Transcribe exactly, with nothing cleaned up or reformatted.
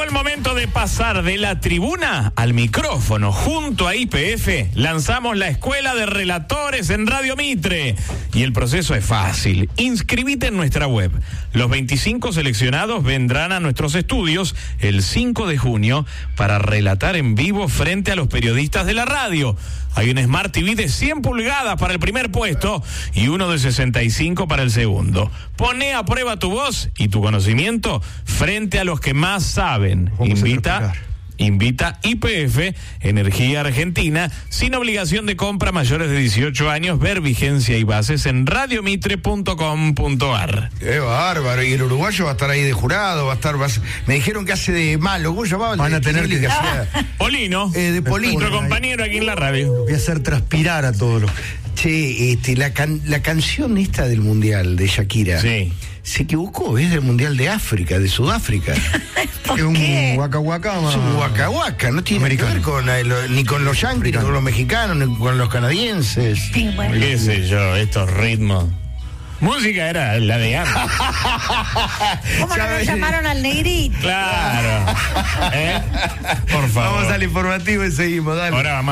el momento de pasar de la tribuna al micrófono. Junto a Y P F lanzamos la Escuela de Relatores en Radio Mitre. Y el proceso es fácil. Inscribite en nuestra web. Los veinticinco seleccionados vendrán a nuestros estudios el cinco de junio para relatar en vivo frente a los periodistas de la radio. Hay un Smart T V de cien pulgadas para el primer puesto y uno de sesenta y cinco para el segundo. Poné a prueba tu voz y tu conocimiento frente a los que más saben. Vamos Invita, invita Y P F, Energía Argentina, sin obligación de compra, mayores de dieciocho años, ver vigencia y bases en radiomitre punto com punto ar. Qué bárbaro, y el uruguayo va a estar ahí de jurado, va a estar, va a... me dijeron que hace de malo, ¿cómo llamaban? Van a tener que... que hacía... Polino, eh, de Polino. nuestro compañero aquí en la radio. Voy a hacer transpirar a todos los... Che, este, la, can, la canción esta del Mundial de Shakira. Sí. Se equivocó, es del Mundial de África, de Sudáfrica. Es un Waka Waka más... Es un Waka Waka, no tiene americano. que ver con, eh, lo, ni con los yanquis, ni con los mexicanos, ni con los canadienses. Sí, bueno. ¿Qué sé yo? Estos ritmos. Música era la de antes. ¿Cómo no nos llamaron al negrito? Claro. ¿Eh? Por favor. Vamos al informativo y seguimos, dale. Ahora vamos.